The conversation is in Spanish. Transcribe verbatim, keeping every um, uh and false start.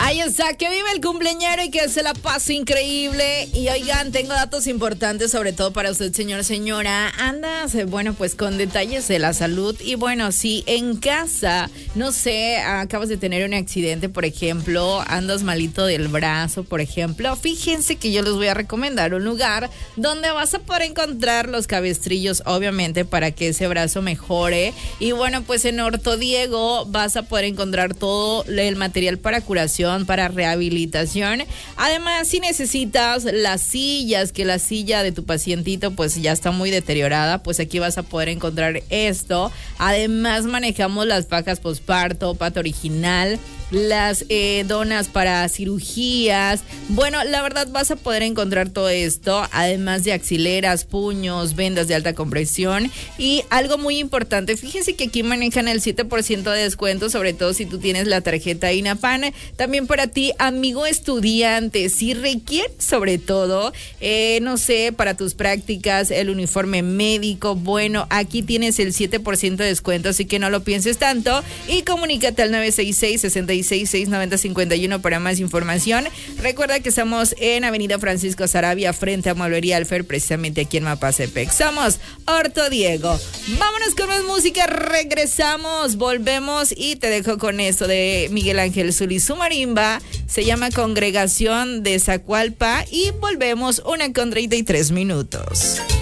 Ahí está, que vive el cumpleañero y que se la pase increíble. Y oigan, tengo datos importantes, sobre todo para usted, señor, señora. Andas, eh, bueno, pues con detalles de la salud. Y bueno, si en casa, no sé, acabas de tener un accidente, por ejemplo, andas malito del brazo, por ejemplo, fíjense que yo les voy a recomendar un lugar donde vas a poder encontrar los cabestrillos, obviamente, para que ese brazo mejore. Y bueno, pues en Ortodiego vas a poder encontrar todo el material para curación, para rehabilitación. Además, si necesitas las sillas, que la silla de tu pacientito pues ya está muy deteriorada, pues aquí vas a poder encontrar esto. Además, manejamos las fajas posparto, pata original, las eh, donas para cirugías. Bueno, la verdad vas a poder encontrar todo esto, además de axileras, puños, vendas de alta compresión. Y algo muy importante, fíjense que aquí manejan el siete por ciento de descuento, sobre todo si tú tienes la tarjeta INAPAN. También para ti, amigo estudiante, si requieres sobre todo, eh, no sé, para tus prácticas, el uniforme médico, bueno, aquí tienes el siete por ciento de descuento, así que no lo pienses tanto y comunícate al nueve seis seis, seis seis seis, seis nueve cero cinco uno para más información. Recuerda que estamos en Avenida Francisco Sarabia, frente a Mueblería Alfer, precisamente aquí en Mapasepec. Somos Ortodiego. Vámonos con más música, regresamos, volvemos y te dejo con esto de Miguel Ángel Zuli, su marimba, se llama Congregación de Zacualpa y volvemos una con treinta y tres minutos.